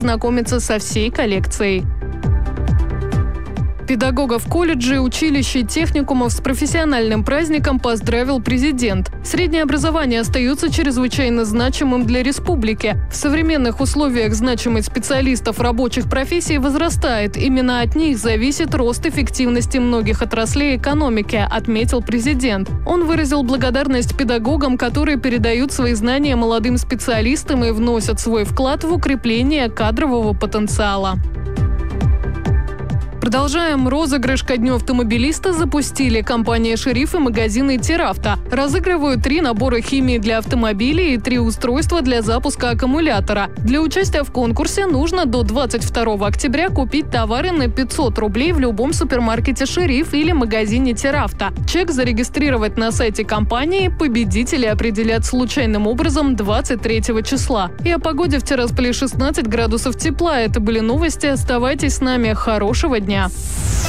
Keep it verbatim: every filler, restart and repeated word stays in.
знакомиться со всей коллекцией. Педагогов колледжей, училищ и техникумов с профессиональным праздником поздравил президент. Среднее образование остается чрезвычайно значимым для республики. В современных условиях значимость специалистов рабочих профессий возрастает. Именно от них зависит рост эффективности многих отраслей экономики, отметил президент. Он выразил благодарность педагогам, которые передают свои знания молодым специалистам и вносят свой вклад в укрепление кадрового потенциала. Продолжаем. Розыгрыш ко дню автомобилиста запустили компания «Шериф» и магазины «Теравто». Разыгрывают три набора химии для автомобилей и три устройства для запуска аккумулятора. Для участия в конкурсе нужно до двадцать второго октября купить товары на пятьсот рублей в любом супермаркете «Шериф» или магазине «Теравто». Чек зарегистрировать на сайте компании. Победители определят случайным образом двадцать третьего числа. И о погоде в Тирасполе шестнадцать градусов тепла. Это были новости. Оставайтесь с нами. Хорошего дня.